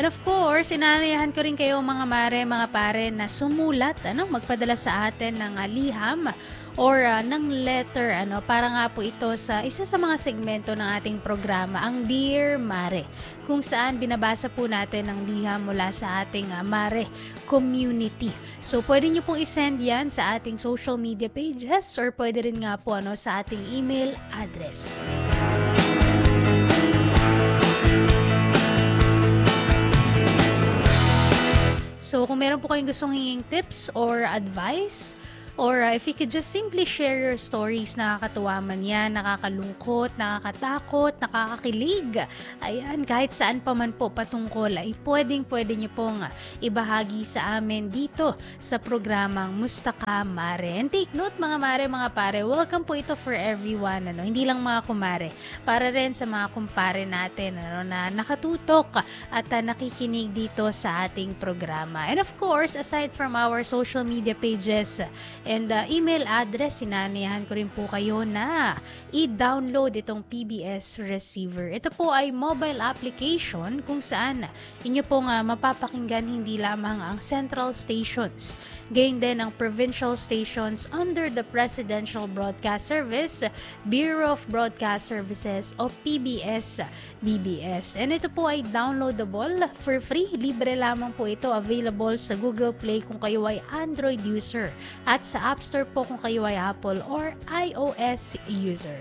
And of course, inanayahan ko rin kayo mga mare, mga pare na sumulat, magpadala sa atin ng liham or ng letter, para nga po ito sa isa sa mga segmento ng ating programa, ang Dear Mare, kung saan binabasa po natin ang liham mula sa ating Mare community. So, pwede nyo pong isend yan sa ating social media pages or pwede rin nga po sa ating email address. So, kung meron po kayong gustong hinging tips or advice, or if you could just simply share your stories, nakakatuwa man yan, nakakalungkot, nakakatakot, nakakakilig. Ayan, kahit saan pa man po patungkol, ay pwede nyo pong ibahagi sa amin dito sa programang Mustaka Mare. And take note mga mare, mga pare, welcome po ito for everyone. Hindi lang mga kumare, para rin sa mga kumpare natin na nakatutok at nakikinig dito sa ating programa. And of course, aside from our social media pages and email address, sinanayahan ko rin po kayo na i-download itong PBS Receiver. Ito po ay mobile application kung saan inyo pong mapapakinggan hindi lamang ang central stations, gayon din ang provincial stations under the Presidential Broadcast Service, Bureau of Broadcast Services o PBS-BBS. And ito po ay downloadable for free. Libre lamang po ito, available sa Google Play kung kayo ay Android user at sa App Store po kung kayo ay Apple or iOS user.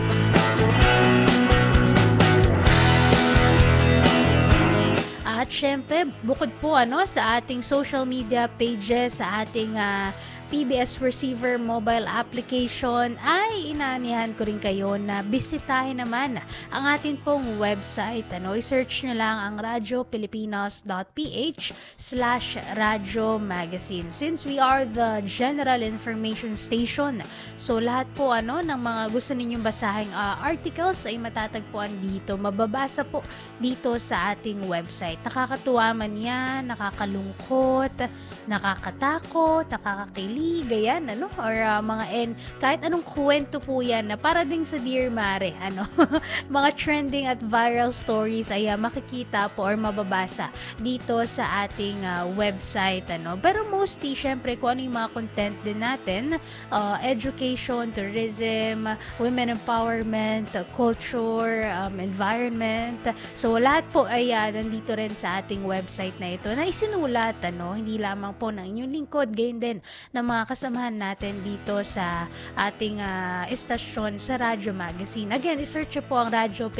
At syempre, bukod po sa ating social media pages, sa ating PBS Receiver mobile application, ay inaanihan ko rin kayo na bisitahin naman ang atin pong website. I-search nyo lang ang radiopilipinas.ph/Radyo Magazine. Since we are the general information station, so lahat po ng mga gusto ninyong basahing articles ay matatagpuan dito. Mababasa po dito sa ating website. Nakakatuwa man yan, nakakalungkot, nakakatakot, nakakakilig, ayan, or mga kahit anong kwento po yan na para ding sa Dear Mare, mga trending at viral stories ay makikita po or mababasa dito sa ating website, Pero mostly, syempre, kung ano yung mga content din natin, education, tourism, women empowerment, culture, environment. So, lahat po ay nandito rin sa ating website na ito na isinulat, hindi lamang po ng inyong lingkod, gayon din ng mga kasamahan natin dito sa ating estasyon sa Radyo Magazine. Again, isearch po ang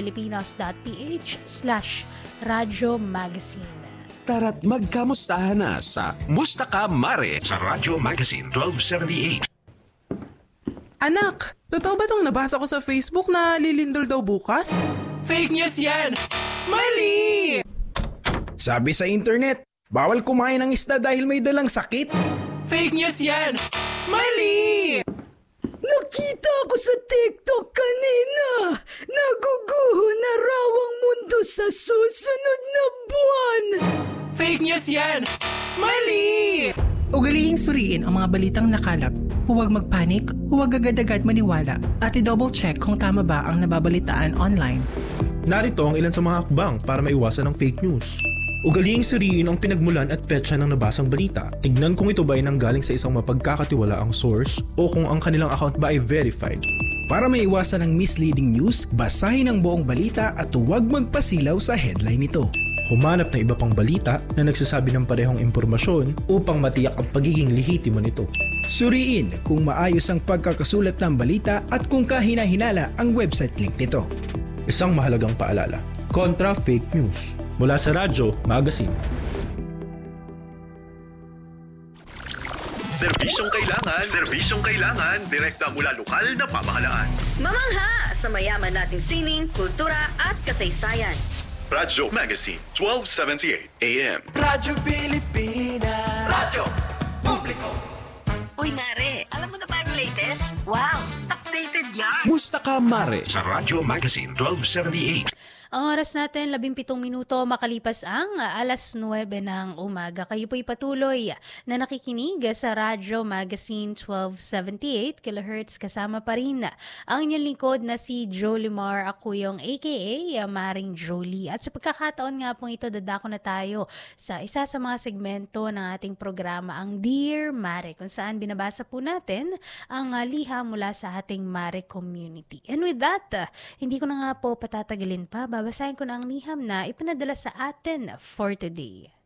radiopilipinas.ph/Radyo Magazine. Tara't magkamustahan na sa Mustaka Mare sa Radyo Magazine 1278. Anak, totoo ba itong nabasa ko sa Facebook na lilindol daw bukas? Fake news yan! Mali! Sabi sa internet, bawal kumain ng isda dahil may dalang sakit. Fake news yan! Mali! Nakita ko sa TikTok kanina. Naguguho na raw ang mundo sa susunod na buwan. Fake news yan! Mali! Ugaliing suriin ang mga balitang nakalap. Huwag magpanik, huwag agad-agad maniwala, at i-double check kung tama ba ang nababalitaan online. Narito ang ilan sa mga hakbang para maiwasan ang fake news. Ugaliing suriin ang pinagmulan at petsa ng nabasang balita. Tignan kung ito ba ay nanggaling sa isang mapagkakatiwalaang source o kung ang kanilang account ba ay verified. Para maiwasan ang misleading news, basahin ang buong balita at huwag magpasilaw sa headline nito. Humanap ng iba pang balita na nagsasabi ng parehong impormasyon upang matiyak ang pagiging lehitimo nito. Suriin kung maayos ang pagkakasulat ng balita at kung kahina-hinala ang website link nito. Isang mahalagang paalala, kontra fake news. Mula sa Radyo Magazine. Serbisyong kailangan, direkta mula lokal na pamahalaan. Mamangha sa mayaman nating sining, kultura at kasaysayan. Radyo Magazine, 1278 AM. Radyo Pilipinas! Radyo Publiko! Uy, Mare, alam mo na ba ang latest? Wow, updated yan! Mustaka Mare sa Radyo Magazine 1278. Ang oras natin, 17 minuto makalipas ang alas 9 ng umaga. Kayo po'y patuloy na nakikinig sa Radyo Magazine 1278 kHz. Kasama pa rin ang inyong lingkod na si Jolie Mar, ako yung aka Maring Jolie. At sa pagkakataon nga pong ito, dadako na tayo sa isa sa mga segmento ng ating programa, ang Dear Mare, kung saan binabasa po natin ang liham mula sa ating Mare community. And with that, hindi ko na nga po patatagalin pa. Babasahin ko na ang liham na ipanadala sa atin for today.